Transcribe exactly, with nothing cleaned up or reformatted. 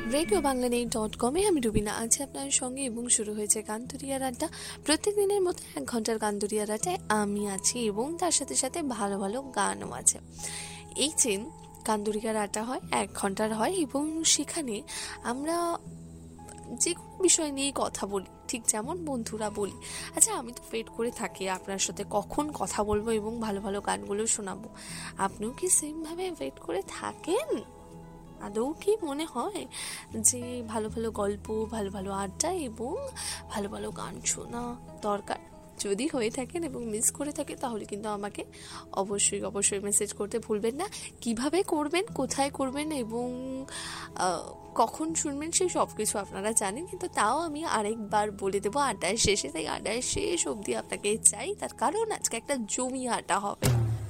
Radio Bangla নেই dot কমে আমি রুবিনা আছি আপনার সঙ্গে এবং শুরু হয়েছে গানদুরিয়ার আড্ডা। প্রত্যেক দিনের মতো এক ঘন্টার গানদুরিয়ার আড্ডায় আমি আছি এবং তার সাথে সাথে ভালো ভালো গানও আছে। এই যে গানদুরিয়ার আড্ডা হয় এক ঘন্টার হয় এবং সেখানে আমরা যে কোনো বিষয় নিয়ে কথা বলি, ঠিক যেমন বন্ধুরা বলি। আচ্ছা, আমি তো ওয়েট করে থাকি আপনার সাথে কখন কথা বলবো এবং ভালো ভালো গানগুলো শোনাবো। আপনিও কি সেমভাবে ওয়েট করে থাকেন? আদৌ কি মনে হয় যে ভালো ভালো গল্প, ভালো ভালো আড্ডা এবং ভালো ভালো গান শোনা দরকার? যদি হয়ে থাকেন এবং মিস করে থাকে তাহলে কিন্তু আমাকে অবশ্যই অবশ্যই মেসেজ করতে ভুলবেন না। কিভাবে করবেন, কোথায় করবেন এবং কখন শুনবেন সেই সব কিছু আপনারা জানেন, কিন্তু তাও আমি আরেকবার বলে দেবো আড্ডায় শেষে। তাই আড্ডায় শেষ অবধি আপনাকে চাই, তার কারণ আজকে একটা জমি আড্ডা হবে।